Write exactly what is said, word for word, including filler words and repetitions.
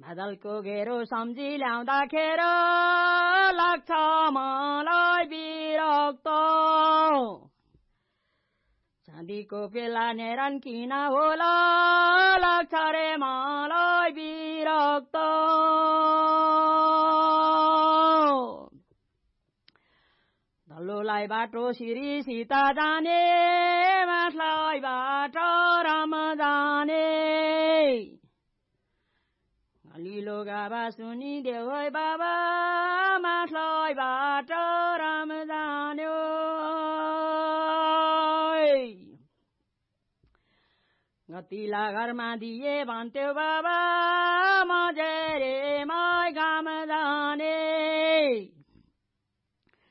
बादलको घेरो सम्झी ल्याउँदाखेरि लाग्छ मलाई बिरक्त चाँदीको पेला नेरन किन होला लाग्छ रे मलाई बिरक्त धल्लोलाई बाटो सिरी सीता जाने मासलाई बाटो राम जाने अलिलो गाभा सुनिदेऊ है बाबा मासलाई बाटो राम जान्यो गतिला घरमा दिए भन्थ्यो बाबा म जेरे मै घाम जाने